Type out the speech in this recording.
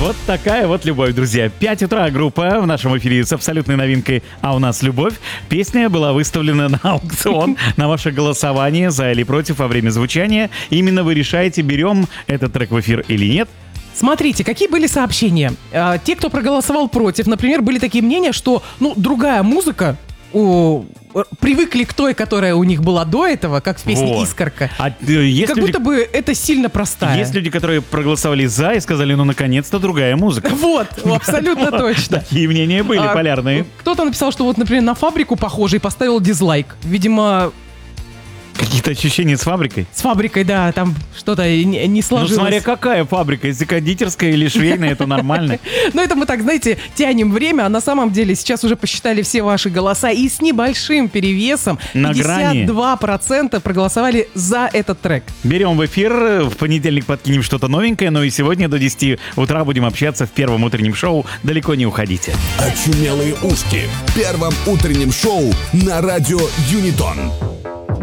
Вот такая вот любовь, друзья. 5 утра группа в нашем эфире с абсолютной новинкой «А у нас любовь». Песня была выставлена на аукцион, на ваше голосование за или против во время звучания. Именно вы решаете, берем этот трек в эфир или нет. Смотрите, какие были сообщения. Те, кто проголосовал против, например, были такие мнения, что другая привыкли к той, которая у них была до этого, как в песне «Искорка». Как будто бы это сильно простая. Есть люди, которые проголосовали «за» и сказали, наконец-то другая музыка. Вот, абсолютно точно. Такие мнения были полярные. Кто-то написал, что например, на «Фабрику» похоже и поставил дизлайк. Видимо... Какие-то ощущения с фабрикой? С фабрикой, да, там что-то не сложилось. Смотря какая фабрика, если кондитерская или швейная, это нормально. Это мы так, знаете, тянем время, а на самом деле сейчас уже посчитали все ваши голоса, и с небольшим перевесом 52% проголосовали за этот трек. Берем в эфир, в понедельник подкинем что-то новенькое, и сегодня до 10 утра будем общаться в первом утреннем шоу. Далеко не уходите. Очумелые ушки в первом утреннем шоу на радио Юнитон.